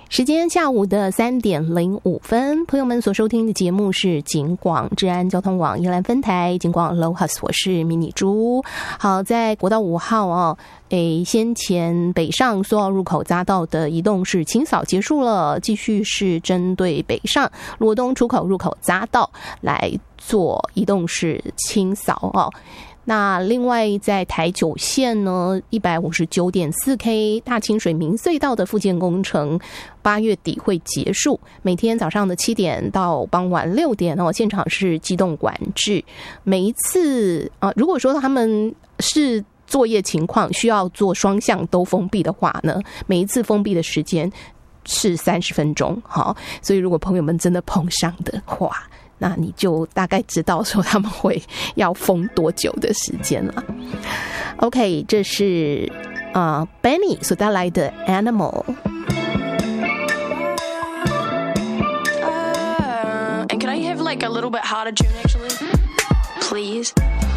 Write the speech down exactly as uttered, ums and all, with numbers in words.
时间下午的三点零五分，朋友们所收听的节目是警广治安交通网宜兰分台警广 Lohas， 我是迷你猪。好，在国道五号哦，诶，先前北上苏澳入口匝道的移动式清扫结束了，继续是针对北上罗东出口入口匝道来做移动式清扫哦。那另外在台九线呢 一百五十九点四 K 大清水明隧道的复建工程八月底会结束，每天早上的七点到傍晚六点哦，现场是机动管制。每一次啊，如果说他们是作业情况需要做双向都封闭的话呢，每一次封闭的时间是三十分钟。好，所以如果朋友们真的碰上的话，那你就大概知道说他们会要封多久的时间了。OK， 这是呃 Benny 所带来的 Animal。Uh, and can I have like a little bit harder tune actually? Please.